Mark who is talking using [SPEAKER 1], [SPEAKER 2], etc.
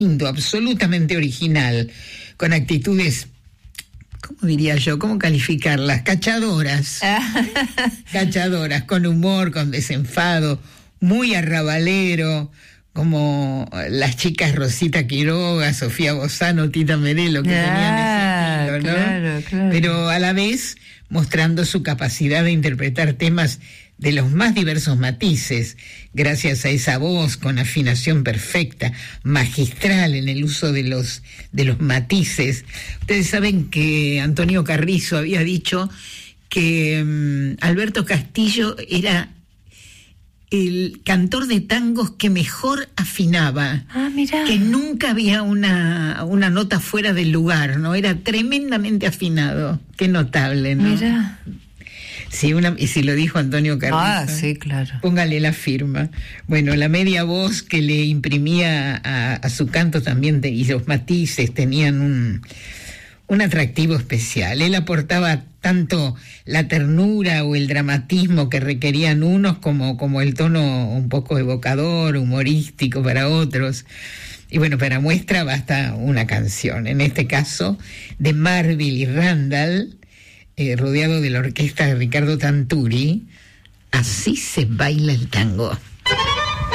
[SPEAKER 1] absolutamente original, con actitudes, ¿cómo diría yo? ¿Cómo calificarlas? Cachadoras. Cachadoras, con humor, con desenfado, muy arrabalero, como las chicas Rosita Quiroga, Sofía Bozano, Tita Merelo, que tenían ese estilo, ¿no?
[SPEAKER 2] Claro.
[SPEAKER 1] Pero a la vez mostrando su capacidad de interpretar temas de los más diversos matices, gracias a esa voz con afinación perfecta, magistral en el uso de los matices. Ustedes saben que Antonio Carrizo había dicho que Alberto Castillo era el cantor de tangos que mejor afinaba.
[SPEAKER 2] Mirá.
[SPEAKER 1] Que nunca había una nota fuera del lugar, ¿no? Era tremendamente afinado. Qué notable, ¿no?
[SPEAKER 2] Mirá.
[SPEAKER 1] Sí, y si lo dijo Antonio Carrizo.
[SPEAKER 2] Sí, claro.
[SPEAKER 1] Póngale la firma. Bueno, la media voz que le imprimía a su canto también, y los matices tenían un atractivo especial. Él aportaba tanto la ternura o el dramatismo que requerían unos como el tono un poco evocador, humorístico para otros. Y bueno, para muestra basta una canción, en este caso de Marvil y Randall, rodeado de la orquesta de Ricardo Tanturi, Así se baila el tango.